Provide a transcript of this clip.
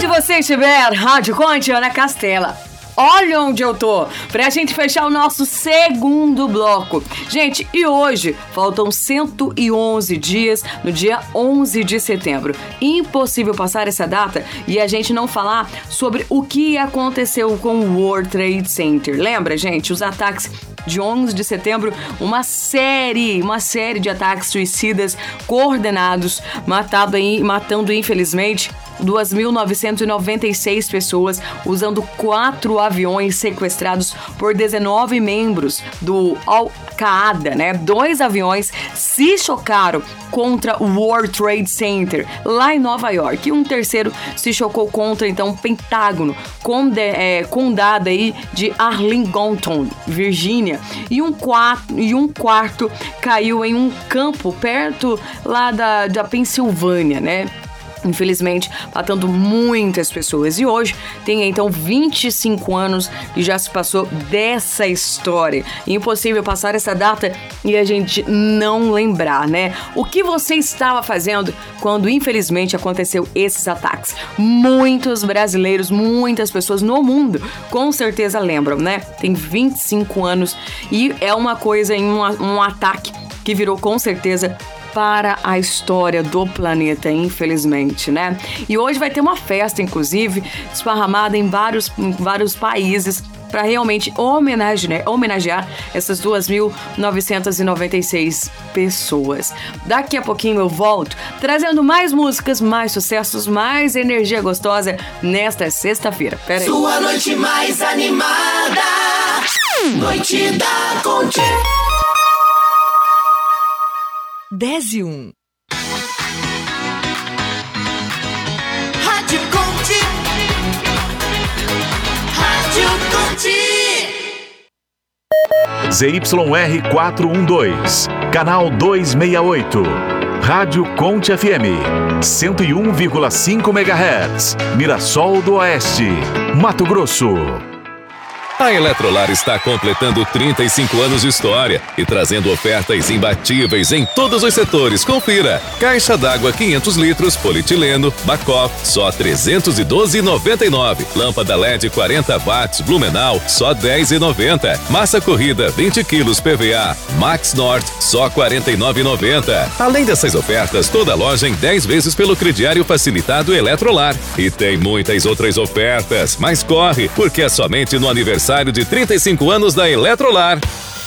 Onde você estiver, Rádio Conte, Ana Castela. Olha onde eu tô, pra gente fechar o nosso segundo bloco. Gente, e hoje faltam 111 dias no dia 11 de setembro. Impossível passar essa data e a gente não falar sobre o que aconteceu com o World Trade Center. Lembra, gente, os ataques de 11 de setembro, uma série de ataques suicidas coordenados, matando infelizmente 2.996 pessoas, usando 4 aviões sequestrados por 19 membros do Al-Qaeda, né? 2 aviões se chocaram contra o World Trade Center, lá em Nova York, e um terceiro se chocou contra, então, o Pentágono, condado aí de Arlington, Virgínia, e um quarto caiu em um campo perto lá da Pensilvânia, né? Infelizmente, matando muitas pessoas. E hoje tem, então, 25 anos que já se passou dessa história. Impossível passar essa data e a gente não lembrar, né? O que você estava fazendo quando, infelizmente, aconteceu esses ataques? Muitos brasileiros, muitas pessoas no mundo, com certeza lembram, né? Tem 25 anos e é uma coisa, um ataque que virou, com certeza, para a história do planeta, infelizmente, né? E hoje vai ter uma festa, inclusive, esparramada em vários países para realmente homenagear essas 2.996 pessoas. Daqui a pouquinho eu volto trazendo mais músicas, mais sucessos, mais energia gostosa nesta sexta-feira. Pera aí. Sua noite mais animada, Noite da Conte. 10:01. Rádio Conte. Rádio Conte. ZYR 412, canal 268. Rádio Conte FM, 101,5 MHz, Mirassol do Oeste, Mato Grosso. A Eletrolar está completando 35 anos de história e trazendo ofertas imbatíveis em todos os setores. Confira. Caixa d'água 500 litros, polietileno, Bacoff, só R$ 312,99. Lâmpada LED 40 watts, Blumenau, só R$ 10,90. Massa corrida 20 quilos PVA, Max Norte, só R$ 49,90. Além dessas ofertas, toda loja em 10 vezes pelo crediário facilitado Eletrolar. E tem muitas outras ofertas, mas corre, porque é somente no aniversário de 35 anos da Eletrolar.